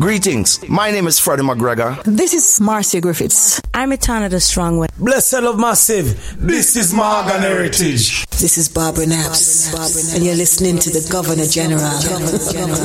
Greetings. My name is Freddie McGregor. This is Marcia Griffiths. I'm Etana the Strong One. Blessed Love Massive. This is Morgan Heritage. This is Barbara Naps. And you're listening to the Governor General.